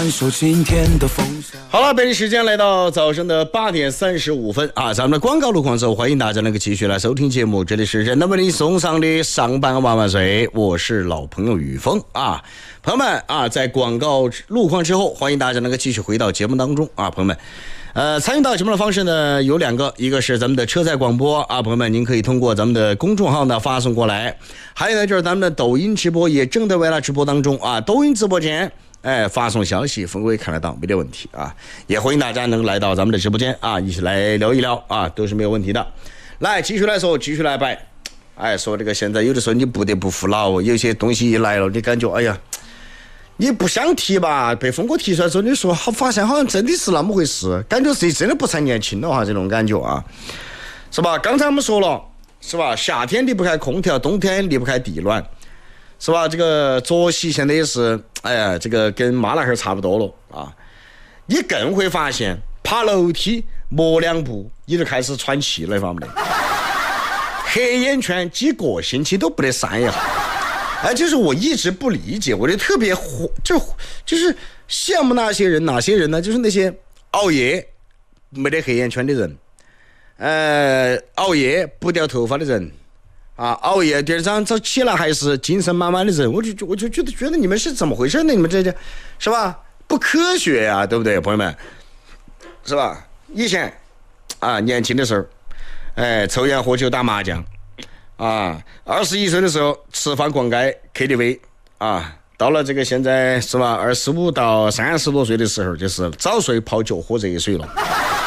感受今天的风沙。 好了，北京时间来到早上的8点35分啊，咱们的广告路况之后，欢迎大家能够继续来收听节目。这里是人能为你送上的上班万万岁，我是老朋友雨峰啊。朋友们啊，在广告路况之后，欢迎大家能够继续回到节目当中啊，朋友们。参与到节目的方式呢有2个，一个是咱们的车载广播啊，朋友们您可以通过咱们的公众号呢发送过来，还有呢就是咱们的抖音直播也正在为了直播当中啊，抖音直播间发送消息峰哥也看得到，没得问题啊，也欢迎大家能来到咱们的直播间啊，一起来聊一聊啊，都是没有问题的。来继续来说，继续来摆，说这个现在有的时候你不得不服老，有些东西一来了，你感觉哎呀。你不想提吧，被峰哥提出来之后，你说好，发现好像真的是那么回事，感觉自己真的不才年轻了哈，这种感觉啊，是吧？刚才我们说了，是吧？夏天离不开空调，冬天离不开地暖，是吧？这个作息现在也是，这个跟妈那会儿差不多了啊。你更会发现，爬楼梯摸2步，你就开始喘气了，发没得？黑眼圈几个星期都不得散一下。就是我一直不理解，我就特别就是羡慕哪些人呢？就是那些熬夜没得黑眼圈的人，熬夜不掉头发的人，啊，熬夜第二天早起来还是精神满满的人，我就觉得你们是怎么回事呢？你们这是吧？不科学呀，对不对，朋友们？是吧？以前啊，年轻的时候，抽烟喝酒打麻将。21岁的时候吃饭逛街 KTV 啊，到了这个现在是吧，25到30多岁的时候就是早睡泡酒喝热水了。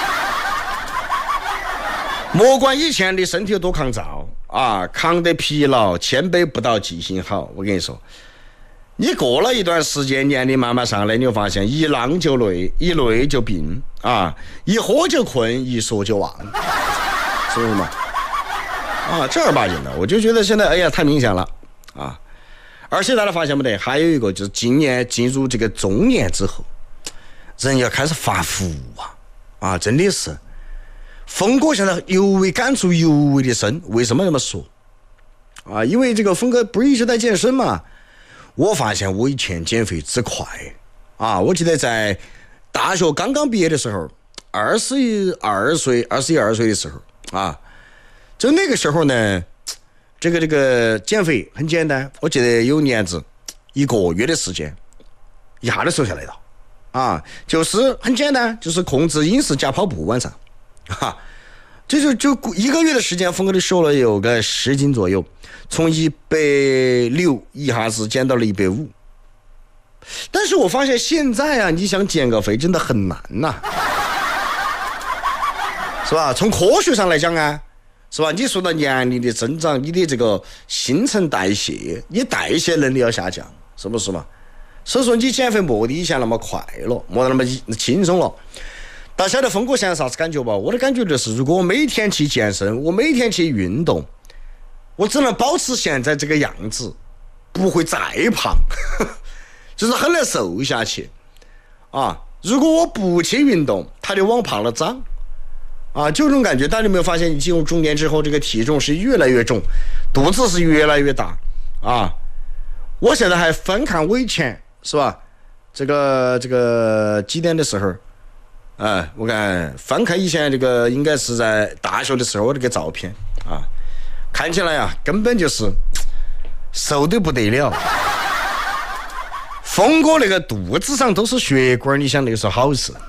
莫管以前的身体有多抗造啊，扛得疲劳，千杯不到记性好。我跟你说，你过了一段时间，年龄慢慢上来，你就发现一浪就累，一累就病啊，一喝就困，一说就忘，是不是嘛？正儿八经的，我就觉得现在太明显了啊！而且大家发现没得，还有一个就是今年进入这个中年之后，人要开始发福啊！真的是，峰哥现在尤为感触尤为的深。为什么这么说啊？因为这个峰哥不是一直在健身嘛，我发现我以前减肥之快啊！我记得在大学刚刚毕业的时候，21岁的时候啊。就那个时候呢，这个减肥很简单，我记得有年子1个月的时间，一下就瘦下来了，啊，就是很简单，就是控制饮食加跑步晚上，就1个月的时间，峰哥就瘦了有个10斤左右，从160一下子减到了150。但是我发现现在啊，你想减个肥真的很难呐，是吧？从科学上来讲啊。是吧？你说到年龄的增长，你的这个新陈代谢，你代谢能力要下降，是不是嘛？所以说你减肥没得以前那么快了，没得那么轻松了。大家晓得峰哥现在啥子感觉吧？我的感觉就是，如果我每天去健身，我每天去运动，我只能保持现在这个样子，不会再胖，就是很难瘦下去啊。如果我不去运动，它就往胖了长。就这种感觉，大家有没有发现，你进入中年之后，这个体重是越来越重，肚子是越来越大啊！我现在还翻看我以前是吧？这个几点的时候，我看翻看以前这个应该是在大学的时候我这个照片啊，看起来啊根本就是瘦得不得了。峰哥那个肚子上都是血管，你想那个是好事。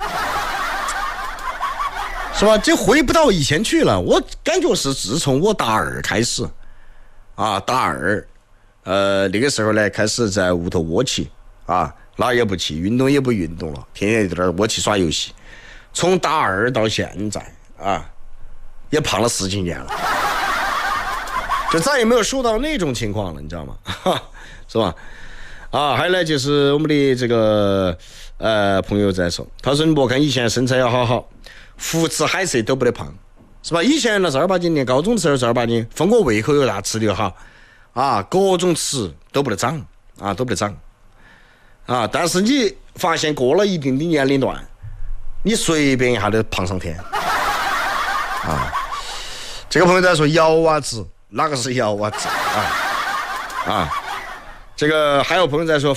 是吧？这回不到以前去了。我感觉是自从我大2开始，大2，那个时候呢，开始在屋头窝起，哪儿也不去，运动也不运动了，天天在这儿窝起耍游戏。从大2到现在也胖了10几年了，就再也没有瘦到那种情况了，你知道吗？是吧？还有呢，就是我们的这个朋友在说，他说你莫看以前身材要好。胡吃海塞都不得胖，是吧？以前呢正儿八经念高中的时候正儿八经，峰哥胃口有大吃的好各种吃都不得长都不得长但是你发现过了一定的年龄段，你随便一下就胖上天这个朋友在说摇娃子，哪个是摇娃子这个还有朋友在说